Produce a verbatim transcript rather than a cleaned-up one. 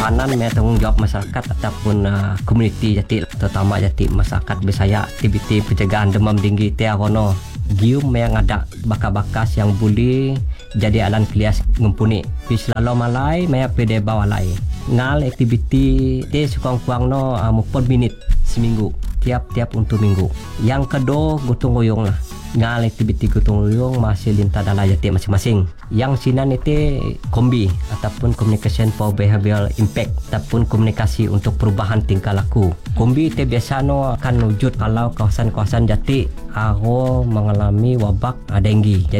tahanan me tanggungjawab masyarakat ataupun uh, komuniti Jati, terutama Jati masyarakat Bisaya aktiviti pencegahan demam tinggi ti arono gium yang ada bakas-bakas yang boleh jadi alan klias ngumpuni pi selalu malai maya pede bawalai ngal aktiviti ti sekurang-kurang no uh, mupon minit seminggu tiap-tiap untuk minggu. Yang kedua gotong royong lah, ngal aktiviti gotong royong masih lintas dalam Jati masing-masing. Yang sinan itu kombi ataupun communication for behavioral impact ataupun komunikasi untuk perubahan tingkah laku. Kombi itu biasa no akan wujud kalau kawasan-kawasan Jati aro mengalami wabak uh, denggi.